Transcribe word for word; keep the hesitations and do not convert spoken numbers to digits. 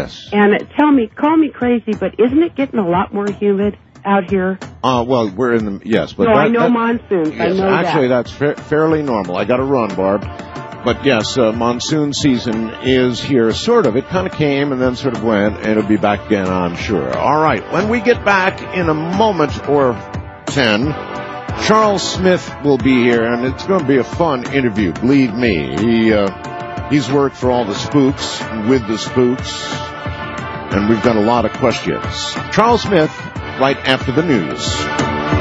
Yes. And tell me, call me crazy, but isn't it getting a lot more humid out here? Uh, well, we're in the, yes. But no, that, I know that, monsoons. Yes, I know actually, that. that's fa- fairly normal. I got to run, Barb. But yes, uh, monsoon season is here, sort of. It kind of came and then sort of went, and it'll be back again, I'm sure. All right, when we get back in a moment or ten, Charles Smith will be here, and it's going to be a fun interview, believe me. He uh, he's worked for all the spooks, with the spooks, and we've got a lot of questions. Charles Smith, right after the news.